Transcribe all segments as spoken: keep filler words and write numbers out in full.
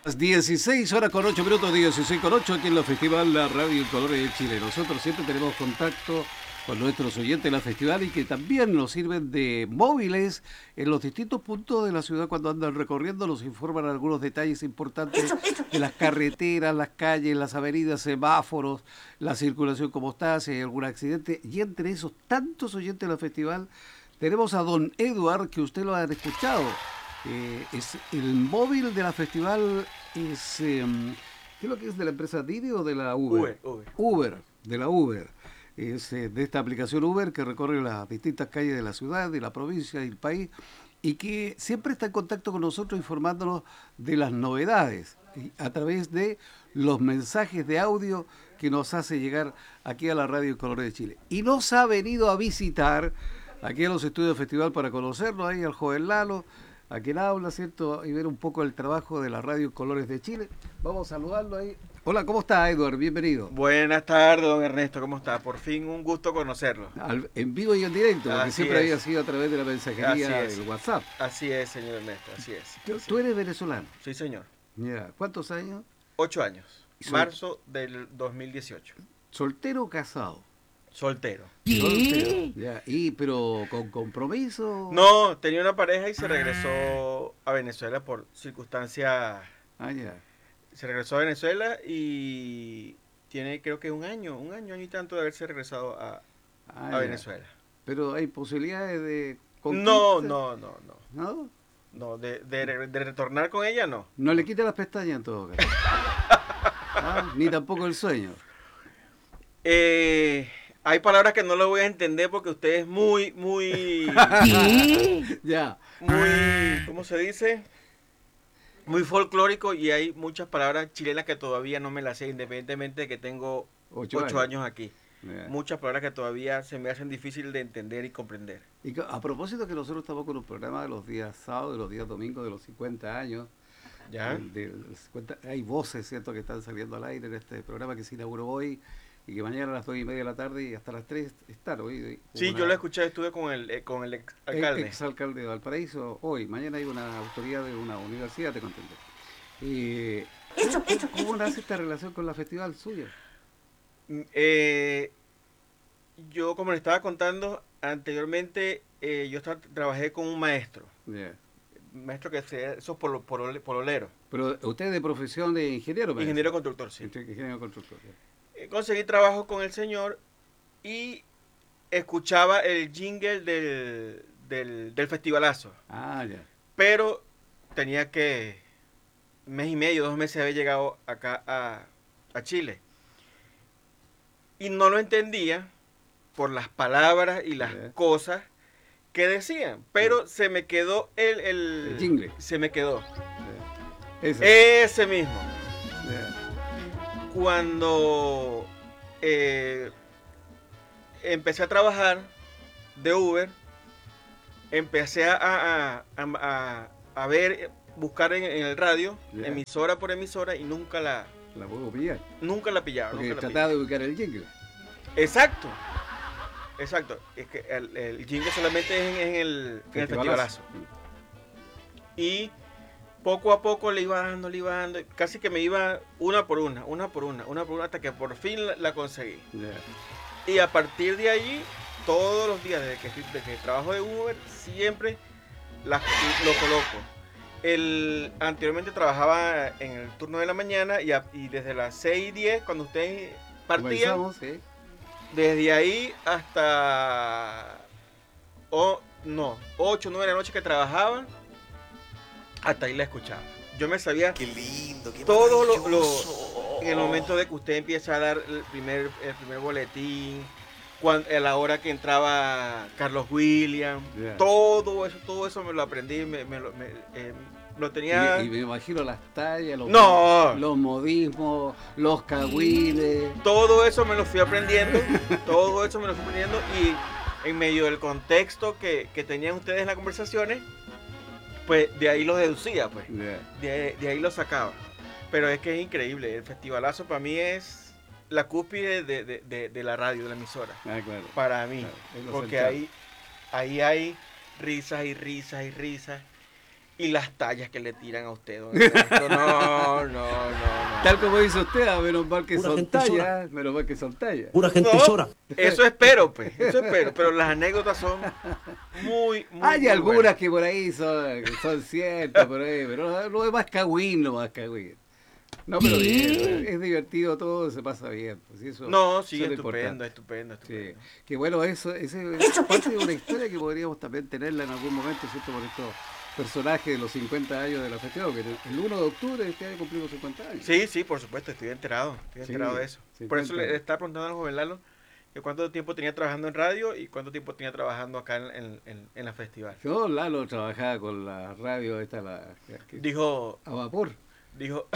dieciséis horas con ocho minutos, dieciséis con ocho aquí en la Festival La Radio y Colores de Chile. Nosotros siempre tenemos contacto con nuestros oyentes de la Festival y que también nos sirven de móviles en los distintos puntos de la ciudad cuando andan recorriendo, nos informan algunos detalles importantes Eso, eso, de las carreteras, las calles, las avenidas, semáforos, la circulación como está, si hay algún accidente. Y entre esos tantos oyentes de la Festival tenemos a don Eduard, que usted lo ha escuchado. Eh, es el móvil de la Festival es eh, ¿qué es lo que es de la empresa Didi o de la Uber? Uber, Uber. Uber, de la Uber. Es eh, de esta aplicación Uber que recorre las distintas calles de la ciudad, de la provincia y el país y que siempre está en contacto con nosotros informándonos de las novedades y a través de los mensajes de audio que nos hace llegar aquí a la Radio y Colores de Chile. Y nos ha venido a visitar aquí a los estudios del Festival para conocerlo ahí al joven Lalo, a quien habla, ¿cierto? Y ver un poco el trabajo de la Radio Colores de Chile. Vamos a saludarlo ahí. Hola, ¿cómo está, Eduard? Bienvenido. Buenas tardes, don Ernesto, ¿cómo está? Por fin un gusto conocerlo. Al, en vivo y en directo, porque Así siempre es. había sido a través de la mensajería del WhatsApp. Así es, señor Ernesto, así es. ¿Tú, Sí. tú eres venezolano? Sí, señor. Ya. ¿Cuántos años? Ocho años. Y sol- Marzo del dos mil dieciocho. ¿Soltero o casado? Soltero. Soltero. Ya. ¿Y pero con compromiso? No, tenía una pareja y se regresó a Venezuela por circunstancias. Ah, ya. Se regresó a Venezuela y tiene creo que un año, un año, año y tanto de haberse regresado a, Ah, a ya. Venezuela. Pero hay posibilidades de conquista. No, no, no, no. ¿No? No, de, de, de retornar con ella no. No le quite las pestañas en todo caso. Ah, ni tampoco el sueño. Eh, hay palabras que no lo voy a entender porque usted es muy, muy, Ya. muy, ¿cómo se dice? Muy folclórico y hay muchas palabras chilenas que todavía no me las sé, independientemente de que tengo Ocho, ocho años. años aquí. Ya. Muchas palabras que todavía se me hacen difícil de entender y comprender. Y que- a propósito que nosotros estamos con un programa de los días sábados y los días domingos de los cincuenta años. ¿Ya? el de los cincuenta hay voces, ¿cierto?, que están saliendo al aire en este programa que se inauguró hoy y que mañana a las dos y media de la tarde y hasta las tres están hoy. Sí, yo lo escuché, estuve con el, eh, con el ex alcalde. Ex alcalde de Valparaíso, hoy, mañana hay una autoridad de una universidad, te conté. Eh, Eso, ¿cómo, eso, ¿Cómo eso, nace eso. esta relación con la festival suya? Mm, eh, yo, como le estaba contando anteriormente, eh, yo estaba- trabajé con un maestro. Yeah. Maestro que se, esos polo, polole- pololeros. Pero usted es de profesión de ingeniero, me Ingeniero constructor, sí. dice. Ingeniero constructor. Ya. Eh, Conseguí trabajo con el señor y escuchaba el jingle del, del, del festivalazo. Ah, ya. Pero tenía que, mes y medio, dos meses, había llegado acá a, a Chile. Y no lo entendía por las palabras y las Ya. cosas que decían. Pero se me quedó el... el, El jingle. Se me quedó. Ya. Ese. Ese mismo. Ya. Cuando eh, empecé a trabajar de Uber, empecé a, a, a, a- a ver, buscar en, en el radio, Ya. emisora por emisora, y nunca la, La puedo pillar. nunca la pillaba. Porque Nunca la trataba de ubicar el jingle. pillaba. Exacto. Exacto. Es que el, el jingle solamente es en, en el, en el festivalazo. Y poco a poco le iba dando, le iba dando, casi que me iba una por una, una por una, una por una, hasta que por fin la, la conseguí. Ya. Y a partir de allí, todos los días, desde que, estoy- desde que trabajo de Uber, siempre las- lo coloco. El, anteriormente trabajaba en el turno de la mañana y, a- y desde las seis y diez, cuando ustedes partían, Comenzamos, ¿sí? desde ahí hasta, o no, ocho o nueve de la noche que trabajaba, hasta ahí la escuchaba. Yo me sabía Qué lindo, qué todo lo, lo- maravilloso. en el momento de que usted empieza a dar el primer, el primer boletín, cuando, a la hora que entraba Carlos William, Ya. todo eso, todo eso me lo aprendí, me, me lo, me, eh, lo tenía. Y, y me imagino las tallas, los, No. los modismos, los cagüines. Todo eso me lo fui aprendiendo, todo eso me lo fui aprendiendo y en medio del contexto que, que tenían ustedes en las conversaciones, pues de ahí lo deducía, pues, Ya. de, de ahí lo sacaba. Pero es que es increíble, el festivalazo para mí es la cúspide de, de, de, de la radio, de la emisora, Ah, claro. para mí, Claro, es lo porque central. ahí, ahí hay risas y risas y risas. Y las tallas que le tiran a usted, don Ernesto. No, no, no, no. Tal como dice usted, ah, menos mal que Pura son gente tallas, sola. menos mal que son tallas. Pura gente No, sola. Eso espero, pues. Eso espero. Pero las anécdotas son muy, muy. Hay muy algunas buenas. que por ahí son, que son ciertas, por ahí, pero lo demás cagüín, lo más cagüín. No, pero bien, es divertido todo, se pasa bien. Pues, y eso, No, sí, eso es lo estupendo, importante. estupendo, Sí, estupendo. que bueno, eso, ese es parte de una historia que podríamos también tenerla en algún momento, ¿cierto? Por estos personajes de los cincuenta años de la festividad, que el el uno de octubre de este año cumplimos cincuenta años. Sí, sí, por supuesto, estoy enterado. Estoy Sí, enterado de eso. Por eso cincuenta. le estaba preguntando al joven Lalo que cuánto tiempo tenía trabajando en radio y cuánto tiempo tenía trabajando acá en, en, en- en la festival. Yo, Lalo, trabajaba con la radio, esta, la, que- Dijo, a vapor. dijo,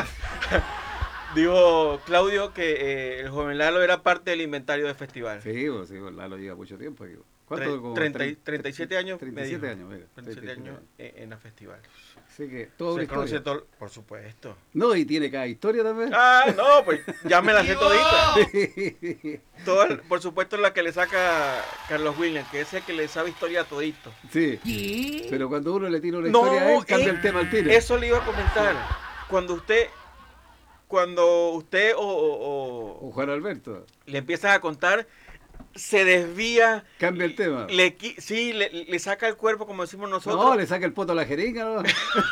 dijo Claudio que eh, el joven Lalo era parte del inventario del festival. Sí, pues, sí, pues, Lalo lleva mucho tiempo. Digo. Tre- ¿Cuánto? Como treinta y- tre- treinta y siete años, me treinta y siete dijo. años, mira. treinta y siete treinta y años siete en, en la festival. Así que todo una Se conoce historia. todo, por supuesto. No, y tiene cada historia también. Ah, no, pues ya me la sé todita. Toda, por supuesto la que le saca Carlos Williams, que es el que le sabe historia a todito. Sí. Pero cuando uno le tira una No, historia a él, cambia eh, el tema al tiro. Eso le iba a comentar. Cuando usted, cuando usted o, o- O o Juan Alberto, le empiezas a contar, se desvía. cambia el tema. Le, qui- sí, le, le saca el cuerpo, como decimos nosotros. No, le saca el poto a la jeringa, ¿no?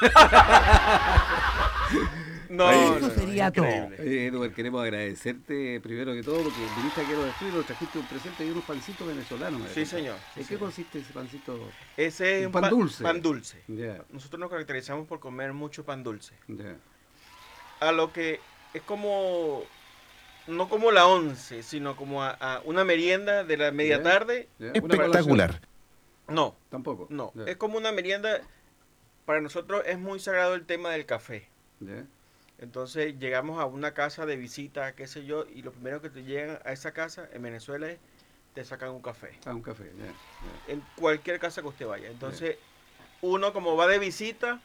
No, Ahí. no, Eso no, sería increíble. Oye, Edward, queremos agradecerte primero que todo porque viniste aquí a los estudios, nos trajiste un presente y unos pancitos venezolanos. me Sí, contaste. señor. sí, ¿En qué señor. consiste ese pancito? Ese es Un un pan pa- dulce. Pan dulce. Ya, Nosotros nos caracterizamos por comer mucho pan dulce. ya. A lo que es como, no como la once, sino como a, a una merienda de la media Ya. tarde. ya. Una Espectacular. No, colación. Tampoco. no. Ya, Es como una merienda. Para nosotros es muy sagrado el tema del café. ya. Entonces llegamos a una casa de visita, qué sé yo, y lo primero que te llegan a esa casa en Venezuela es te sacan un café. Ah, un café, ya, ya. En cualquier casa que usted vaya. Entonces, uno como va de visita,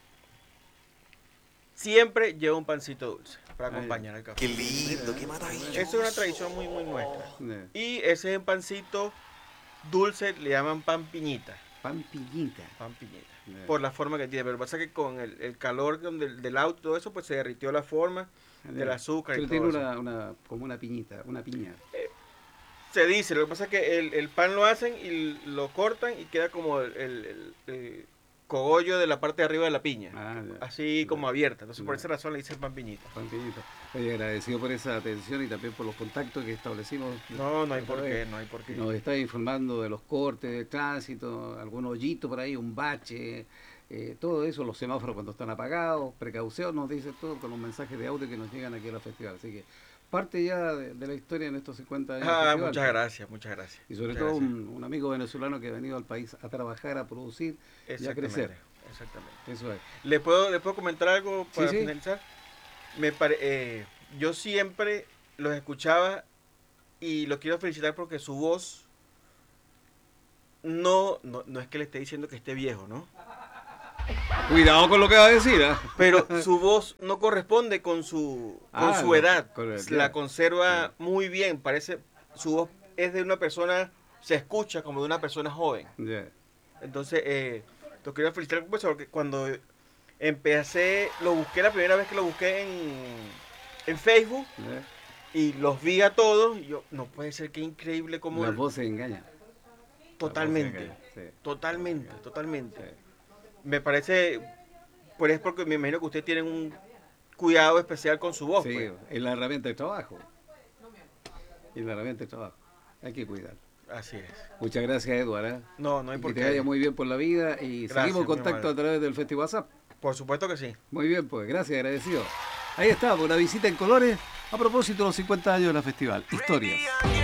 siempre lleva un pancito dulce para Ah, acompañar al café. Qué lindo, qué maravilla. Esa es una tradición muy, muy nuestra. Ya. Y ese pancito dulce le llaman pan piñita. Pan piñita. Pan piñita. Ya. Por la forma que tiene. Pero pasa que con el, el calor del, del auto y todo eso, pues se derritió la forma del Ya. azúcar y Pero todo tiene eso. una, una, como una piñita, una piña. Se dice, lo que pasa es que el, el pan lo hacen y lo cortan y queda como el, el- el- el cogollo de la parte de arriba de la piña. Ah, ya. Así Ya. como abierta. Entonces por Ya. esa razón le dicen pan piñita. Pan piñita. Oye, agradecido por esa atención y también por los contactos que establecimos. No, no hay otra por vez. qué, no hay por qué. Nos está informando de los cortes de tránsito, algún hoyito por ahí, un bache, eh, todo eso, los semáforos cuando están apagados, precaución, nos dice todo con los mensajes de audio que nos llegan aquí a la festival. Así que parte ya de, de la historia en estos cincuenta años. del Ah, festival. muchas gracias, muchas gracias. Y sobre Muchas todo gracias. un, un amigo venezolano que ha venido al país a trabajar, a producir y a Exactamente, crecer. Exactamente. Eso es. ¿Le puedo, ¿Le puedo comentar algo para Sí, sí. finalizar? Me pare- eh, yo siempre los escuchaba y los quiero felicitar porque su voz no, no, no es que le esté diciendo que esté viejo, ¿no? Cuidado con lo que va a decir, ¿ah? Pero su voz no corresponde con su, con Ah, su no, edad. con el- La ya. conserva muy bien. Parece, su voz es de una persona, se escucha como de una persona joven. Ya. Entonces, eh, lo quiero felicitar por eso, porque cuando empecé, lo busqué la primera vez que lo busqué en, en Facebook ya. y los vi a todos. Y yo, no puede ser, qué increíble como Las voces engañan. totalmente, Las voces engañan, totalmente, totalmente. sí, sí. Me parece, pues es porque me imagino que usted tiene un cuidado especial con su voz. Sí, pues. es la herramienta de trabajo. Es la herramienta de trabajo. Hay que cuidar. Así es. Muchas gracias, Eduard. ¿eh? No, no hay Y por que qué. te vaya muy bien por la vida y Gracias, seguimos en muy contacto amable. a través del Festi WhatsApp. Por supuesto que sí. Muy bien, pues, gracias, agradecido. Ahí está, una visita en colores a propósito de los cincuenta años de la festival. Historias.